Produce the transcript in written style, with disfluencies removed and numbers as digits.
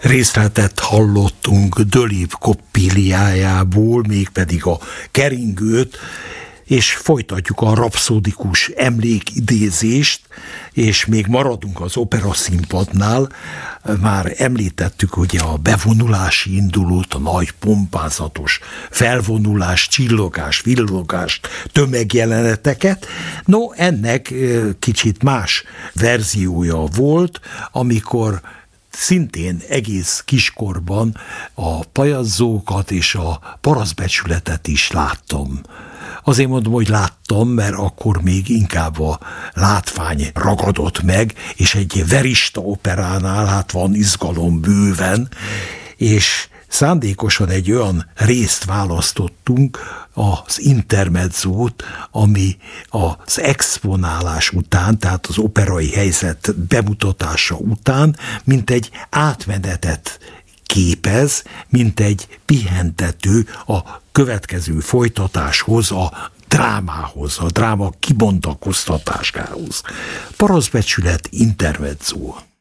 részletet hallottunk Dölép Koppiliájából, mégpedig a Keringőt, és folytatjuk a rapszódikus emlékidézést, és még maradunk az operaszínpadnál. Már említettük, hogy a bevonulási indulót, a nagy pompázatos felvonulás, csillogás, villogás, tömegjeleneteket. No, ennek kicsit más verziója volt, amikor szintén egész kiskorban a pajazzókat és a parasztbecsületet is láttam. Azért mondom, hogy láttam, mert akkor még inkább a látvány ragadott meg, és egy verista operánál hát van izgalom bőven, és szándékosan egy olyan részt választottunk, az intermezzót, ami az exponálás után, tehát az operai helyzet bemutatása után, mint egy átmenetet képez, mint egy pihentető a következő folytatáshoz, a drámához, a dráma kibontakoztatásához. Parasztbecsület, intermezzo.